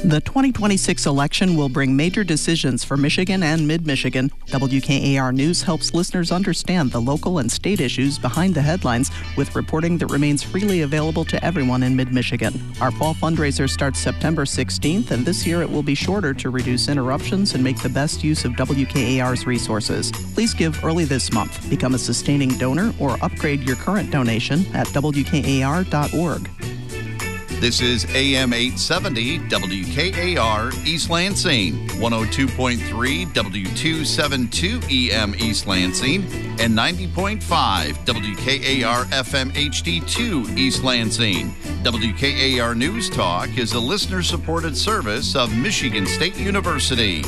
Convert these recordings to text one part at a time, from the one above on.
The 2026 election will bring major decisions for Michigan and Mid-Michigan. WKAR News helps listeners understand the local and state issues behind the headlines with reporting that remains freely available to everyone in Mid-Michigan. Our fall fundraiser starts September 16th, and this year it will be shorter to reduce interruptions and make the best use of WKAR's resources. Please give early this month. Become a sustaining donor or upgrade your current donation at WKAR.org. This is AM 870 WKAR East Lansing, 102.3 W272 EM East Lansing, and 90.5 WKAR FM HD2 East Lansing. WKAR News Talk is a listener-supported service of Michigan State University.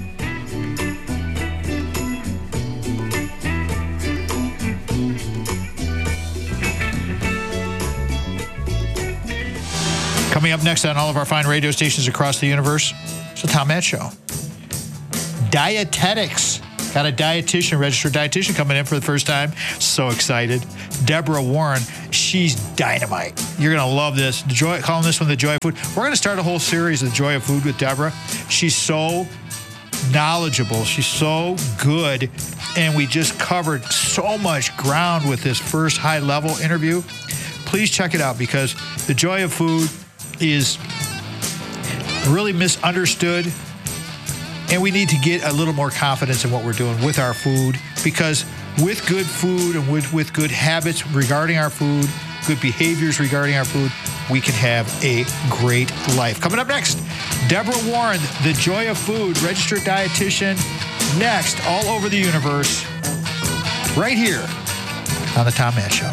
Coming up next on all of our fine radio stations across the universe, it's the Tom Matt Show. Dietetics. Got a dietitian, registered dietitian coming in for the first time. So excited. Deborah Warren, she's dynamite. You're going to love this. Calling this one The Joy of Food. We're going to start a whole series of The Joy of Food with Deborah. She's so knowledgeable. She's so good. And we just covered so much ground with this first high-level interview. Please check it out because The Joy of Food is really misunderstood, and we need to get a little more confidence in what we're doing with our food, because with good food and with good habits regarding our food, good behaviors regarding our food, we can have a great life. Coming up next, Deborah Warren, The Joy of Food, registered dietitian, next all over the universe, right here on the Tom Matt Show.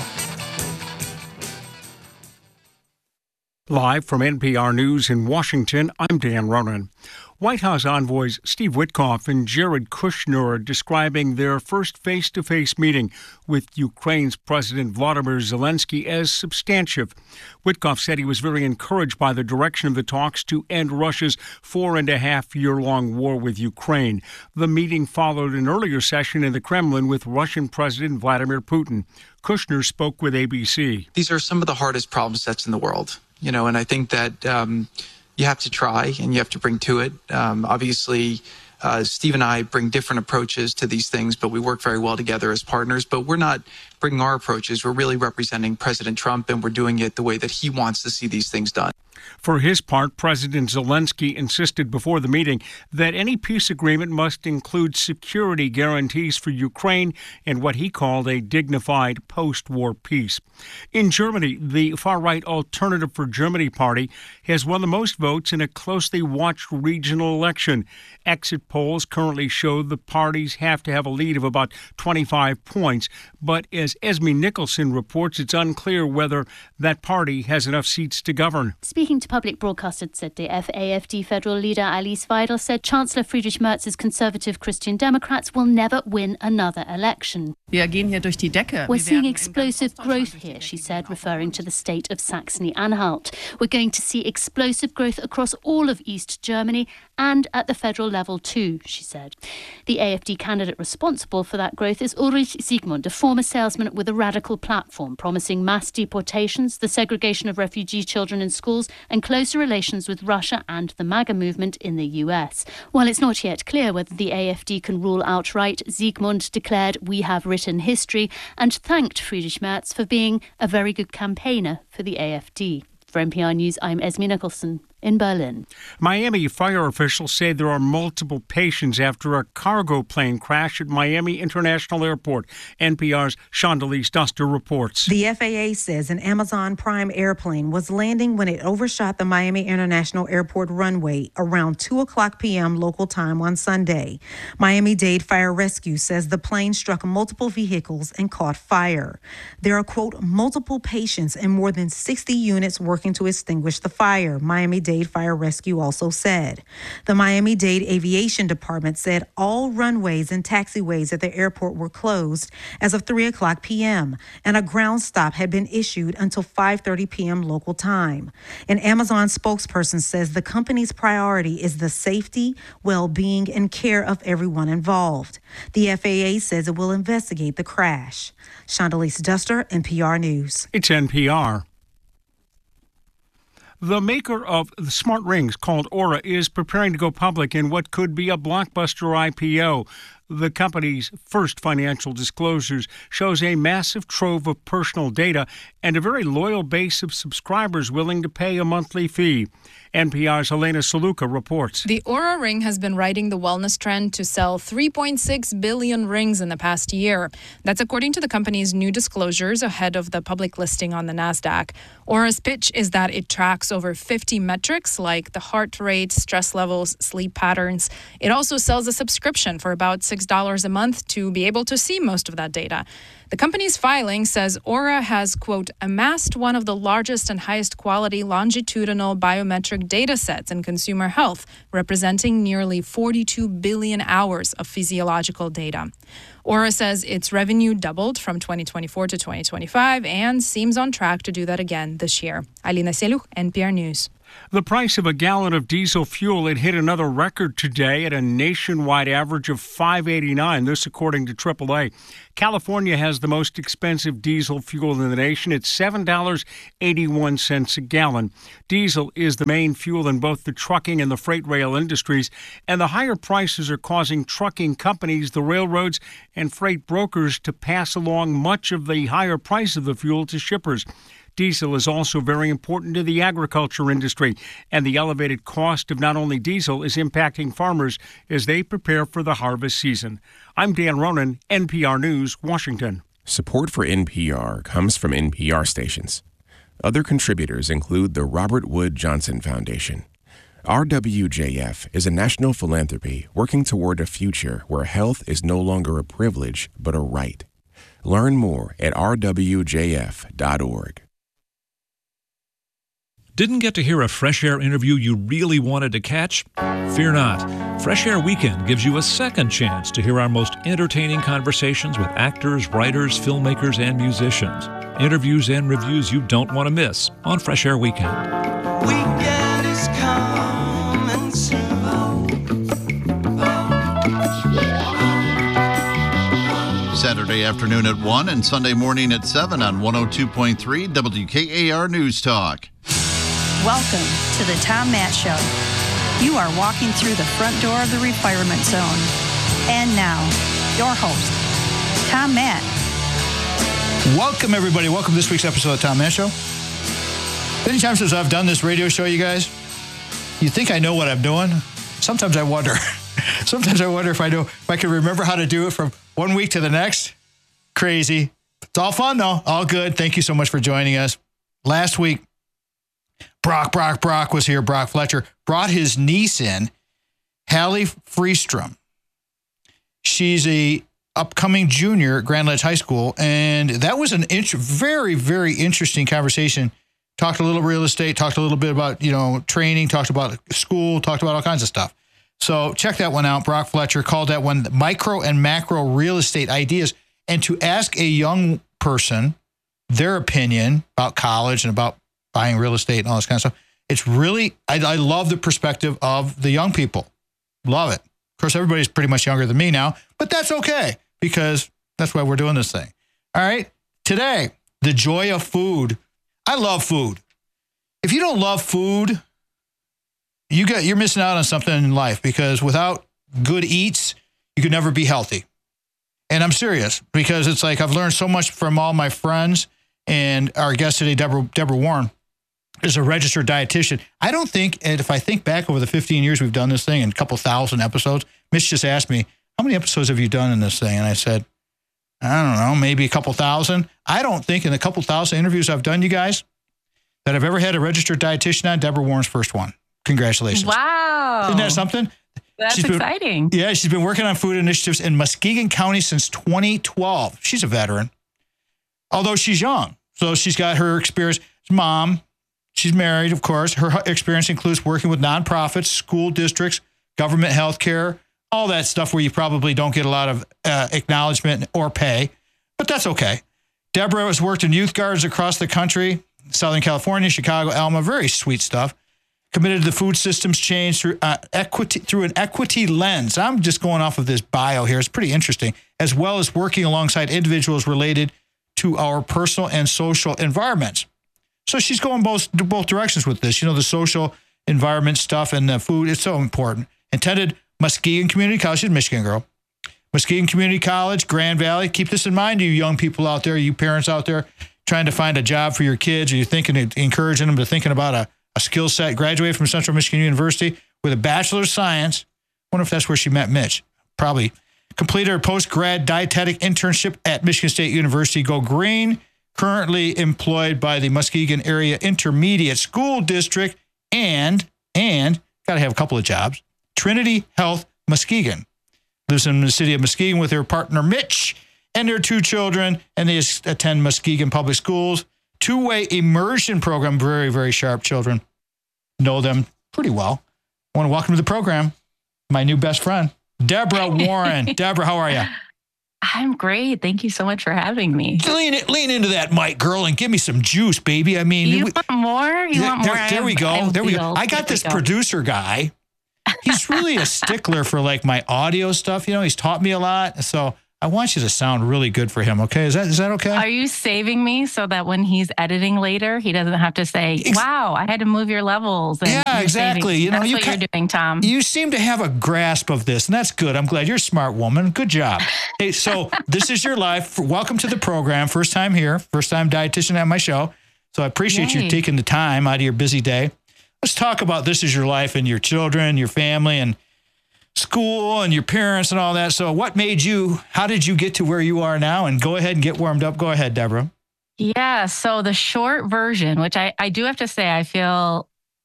Live from NPR News in Washington, I'm Dan Ronan. White House envoys Steve Witkoff and Jared Kushner are describing their first face-to-face meeting with Ukraine's President Volodymyr Zelensky as substantive. Witkoff said he was very encouraged by the direction of the talks to end Russia's 4.5-year-long war with Ukraine. The meeting followed an earlier session in the Kremlin with Russian President Vladimir Putin. Kushner spoke with ABC. These are some of the hardest problem sets in the world. And I think that you have to try and you have to bring to it. Obviously, Steve and I bring different approaches to these things, but we work very well together as partners. But we're not bringing our approaches. We're really representing President Trump, and we're doing it the way that he wants to see these things done. For his part, President Zelensky insisted before the meeting that any peace agreement must include security guarantees for Ukraine and what he called a dignified post-war peace. In Germany, the far-right Alternative for Germany party has won the most votes in a closely watched regional election. Exit polls currently show the parties have to have a lead of about 25 points, but as Esme Nicholson reports, it's unclear whether that party has enough seats to govern. Speaking to public broadcaster ZDF, AfD federal leader Alice Weidel said Chancellor Friedrich Merz's conservative Christian Democrats will never win another election. We're seeing explosive growth here, she said, referring to the state of Saxony-Anhalt. We're going to see explosive growth across all of East Germany and at the federal level too, she said. The AfD candidate responsible for that growth is Ulrich Siegmund, a former salesman with a radical platform promising mass deportations, the segregation of refugee children in schools and closer relations with Russia and the MAGA movement in the US. While it's not yet clear whether the AfD can rule outright, Siegmund declared, "We have written history," and thanked Friedrich Merz for being a very good campaigner for the AfD. For NPR News, I'm Esme Nicholson in Berlin. Miami fire officials say there are multiple patients after a cargo plane crash at Miami International Airport. NPR's Chandelice Duster reports. The FAA says an Amazon Prime airplane was landing when it overshot the Miami International Airport runway around 2:00 p.m. local time on Sunday. Miami-Dade Fire Rescue says the plane struck multiple vehicles and caught fire. There are, quote, multiple patients and more than 60 units working to extinguish the fire, Miami-Dade Fire Rescue also said. The Miami-Dade Aviation Department said all runways and taxiways at the airport were closed as of 3:00 p.m. and a ground stop had been issued until 5:30 p.m. local time. An Amazon spokesperson says the company's priority is the safety, well-being, and care of everyone involved. The FAA says it will investigate the crash. Chandelice Duster, NPR News. It's NPR. The maker of the smart rings called Oura is preparing to go public in what could be a blockbuster IPO. The company's first financial disclosures shows a massive trove of personal data and a very loyal base of subscribers willing to pay a monthly fee. NPR's Elena Saluka reports. The Oura ring has been riding the wellness trend to sell 3.6 billion rings in the past year. That's according to the company's new disclosures ahead of the public listing on the NASDAQ. Oura's pitch is that it tracks over 50 metrics like the heart rate, stress levels, sleep patterns. It also sells a subscription for about $6 a month to be able to see most of that data. The company's filing says Oura has, quote, amassed one of the largest and highest quality longitudinal biometric data sets in consumer health, representing nearly 42 billion hours of physiological data. Oura says its revenue doubled from 2024 to 2025 and seems on track to do that again this year. Alina Seluch, NPR News. The price of a gallon of diesel fuel, it hit another record today at a nationwide average of $5.89, this according to AAA. California has the most expensive diesel fuel in the nation. It's $7.81 a gallon. Diesel is the main fuel in both the trucking and the freight rail industries, and the higher prices are causing trucking companies, the railroads, and freight brokers to pass along much of the higher price of the fuel to shippers. Diesel is also very important to the agriculture industry, and the elevated cost of not only diesel is impacting farmers as they prepare for the harvest season. I'm Dan Ronan, NPR News, Washington. Support for NPR comes from NPR stations. Other contributors include the Robert Wood Johnson Foundation. RWJF is a national philanthropy working toward a future where health is no longer a privilege but a right. Learn more at rwjf.org. Didn't get to hear a Fresh Air interview you really wanted to catch? Fear not. Fresh Air Weekend gives you a second chance to hear our most entertaining conversations with actors, writers, filmmakers, and musicians. Interviews and reviews you don't want to miss on Fresh Air Weekend. Weekend is coming soon. Saturday afternoon at 1 and Sunday morning at 7 on 102.3 WKAR News Talk. Welcome to the Tom Matt Show. You are walking through the front door of the retirement zone. And now, your host, Tom Matt. Welcome, everybody. Welcome to this week's episode of the Tom Matt Show. Many times since I've done this radio show, you guys, you think I know what I'm doing? Sometimes I wonder. Sometimes I wonder if I can remember how to do it from one week to the next. Crazy. It's all fun, though. All good. Thank you so much for joining us. Last week, Brock was here. Brock Fletcher brought his niece in, Hallie Freestrom. She's a upcoming junior at Grand Ledge High School, and that was an very, very interesting conversation. Talked a little real estate, talked a little bit about, training, talked about school, talked about all kinds of stuff. So check that one out. Brock Fletcher called that one Micro and Macro Real Estate Ideas. And to ask a young person their opinion about college and about buying real estate and all this kind of stuff, it's really, I love the perspective of the young people. Love it. Of course, everybody's pretty much younger than me now, but that's okay because that's why we're doing this thing. All right. Today, the joy of food. I love food. If you don't love food, you're missing out on something in life because without good eats, you could never be healthy. And I'm serious because it's like I've learned so much from all my friends, and our guest today, Deborah Warren, is a registered dietitian. I don't think, and if I think back over the 15 years we've done this thing and a couple thousand episodes, Mitch just asked me, how many episodes have you done in this thing? And I said, I don't know, maybe a couple thousand. I don't think in the couple thousand interviews I've done, you guys, that I've ever had a registered dietitian on. Deborah Warren's first one. Congratulations. Wow. Isn't that something? That's exciting. Yeah, she's been working on food initiatives in Muskegon County since 2012. She's a veteran, although she's young. So she's got her experience. Mom, she's married, of course. Her experience includes working with nonprofits, school districts, government health care, all that stuff where you probably don't get a lot of acknowledgement or pay, but that's okay. Deborah has worked in youth gardens across the country, Southern California, Chicago, Alma, very sweet stuff. Committed to the food systems change through an equity lens. I'm just going off of this bio here. It's pretty interesting, as well as working alongside individuals related to our personal and social environments. So she's going both directions with this. The social environment stuff and the food. It's so important. Attended Muskegon Community College. She's a Michigan girl. Muskegon Community College, Grand Valley. Keep this in mind, you young people out there, you parents out there trying to find a job for your kids, or you're encouraging them to thinking about a skill set. Graduated from Central Michigan University with a Bachelor of Science. Wonder if that's where she met Mitch. Probably. Completed her post-grad dietetic internship at Michigan State University. Go Green. Currently employed by the Muskegon Area Intermediate School District and got to have a couple of jobs. Trinity Health Muskegon. Lives in the city of Muskegon with her partner Mitch and their 2 children, and they attend Muskegon Public Schools. 2-way immersion program. Very, very sharp children. Know them pretty well. I want to welcome to the program my new best friend, Deborah Warren. Deborah, how are you? I'm great. Thank you so much for having me. Lean into that mic, girl, and give me some juice, baby. I mean, you want more? You want more? There we go. There we go. I got this producer guy. He's really a stickler for like my audio stuff. He's taught me a lot. So I want you to sound really good for him. Okay. Is that okay? Are you saving me so that when he's editing later, he doesn't have to say, wow, I had to move your levels. And yeah, exactly. That's what you're doing, Tom. You seem to have a grasp of this, and that's good. I'm glad you're a smart woman. Good job. Hey, so this is your life. Welcome to the program. First time here, first time dietitian at my show. So I appreciate you taking the time out of your busy day. Let's talk about this is your life and your children, your family, and school and your parents and all that. So how did you get to where you are now? And go ahead and get warmed up. Go ahead, Deborah. Yeah. So the short version, which I do have to say, I feel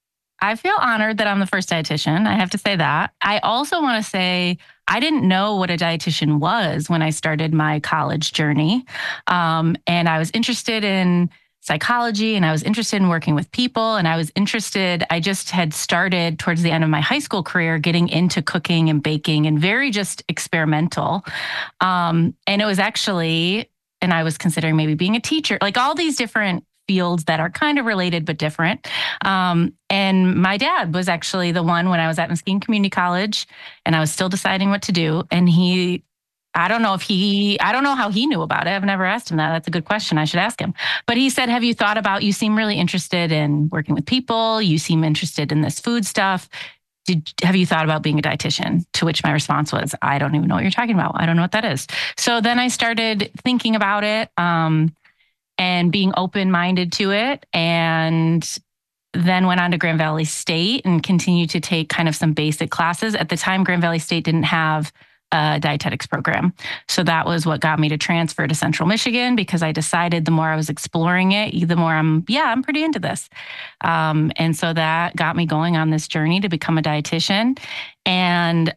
honored that I'm the first dietitian. I have to say that. I also want to say I didn't know what a dietitian was when I started my college journey. And I was interested in psychology, and I was interested in working with people, and I just had started towards the end of my high school career getting into cooking and baking and very just experimental. And it was actually, and I was considering maybe being a teacher, like all these different fields that are kind of related but different. And my dad was actually the one when I was at Muskegon Community College and I was still deciding what to do. And I don't know how he knew about it. I've never asked him that. That's a good question. I should ask him. But he said, you seem really interested in working with people. You seem interested in this food stuff. Have you thought about being a dietitian? To which my response was, I don't even know what you're talking about. I don't know what that is. So then I started thinking about it and being open-minded to it. And then went on to Grand Valley State and continued to take kind of some basic classes. At the time, Grand Valley State didn't have a dietetics program. So that was what got me to transfer to Central Michigan, because I decided the more I was exploring it, the more I'm pretty into this. And so that got me going on this journey to become a dietitian. And,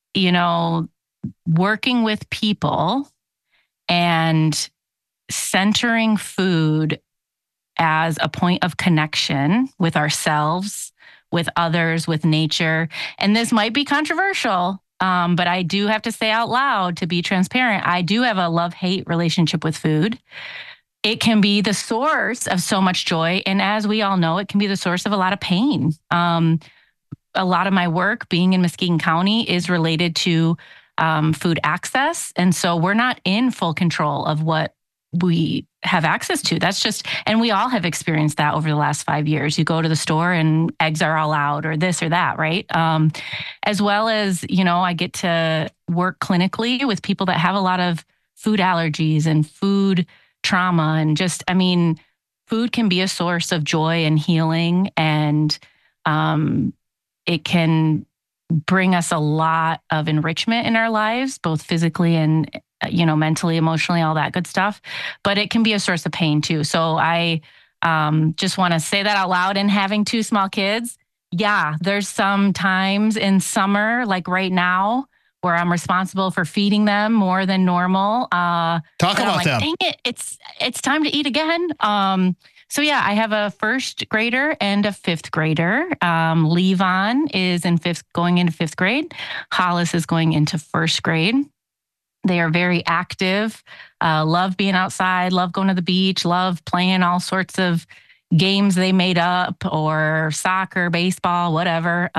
working with people and centering food as a point of connection with ourselves, with others, with nature. And this might be controversial, but I do have to say out loud, to be transparent, I do have a love-hate relationship with food. It can be the source of so much joy. And as we all know, it can be the source of a lot of pain. A lot of my work being in Muskegon County is related to food access. And so we're not in full control of what we have access to. And we all have experienced that over the last 5 years. You go to the store and eggs are all out or this or that, right? As well as, I get to work clinically with people that have a lot of food allergies and food trauma. And food can be a source of joy and healing. And it can bring us a lot of enrichment in our lives, both physically and mentally, emotionally, all that good stuff. But it can be a source of pain too. So I just want to say that out loud. And having 2 small kids, there's some times in summer, like right now, where I'm responsible for feeding them more than normal. Talk about them. Dang it, it's time to eat again. I have a 1st grader and a 5th grader. Levon is going into 5th grade. Hollis is going into 1st grade. They are very active, love being outside, love going to the beach, love playing all sorts of games they made up, or soccer, baseball, whatever.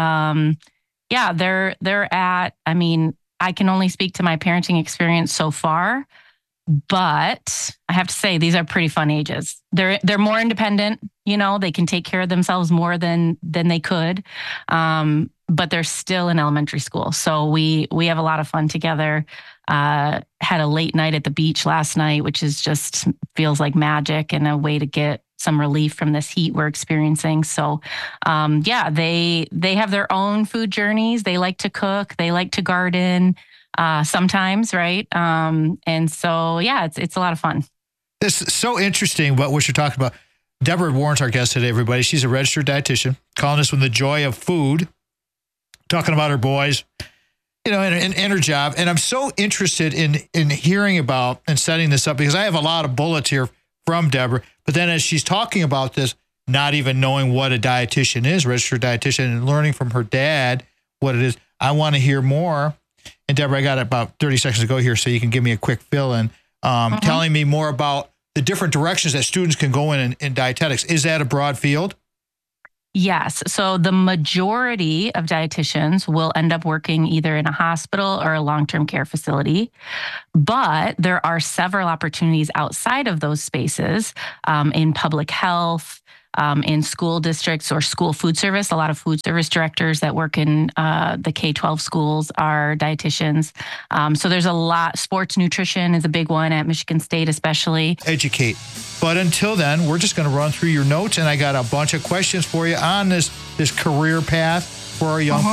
they're at, I can only speak to my parenting experience so far, But I have to say, these are pretty fun ages. They're more independent. They can take care of themselves more than they could. But they're still in elementary school. So we have a lot of fun together. Had a late night at the beach last night, which is just feels like magic and a way to get some relief from this heat we're experiencing. So, they have their own food journeys. They like to cook. They like to garden sometimes, right? And so, it's a lot of fun. This is so interesting what you're talking about. Deborah Warren's our guest today, everybody. She's a registered dietitian, calling us from the joy of food, talking about her boys, and her job. And I'm so interested in hearing about and setting this up because I have a lot of bullets here from Deborah. But then as she's talking about this, not even knowing what a dietitian is, registered dietitian, and learning from her dad what it is, I want to hear more. And Deborah, I got about 30 seconds to go here, so you can give me a quick fill-in, telling me more about the different directions that students can go in dietetics. Is that a broad field? Yes. So the majority of dietitians will end up working either in a hospital or a long-term care facility. But there are several opportunities outside of those spaces in public health, in school districts or school food service. A lot of food service directors that work in the K-12 schools are dietitians. So there's a lot. Sports nutrition is a big one at Michigan State, especially. Educate. But until then, we're just going to run through your notes, and I got a bunch of questions for you on this career path for our young people.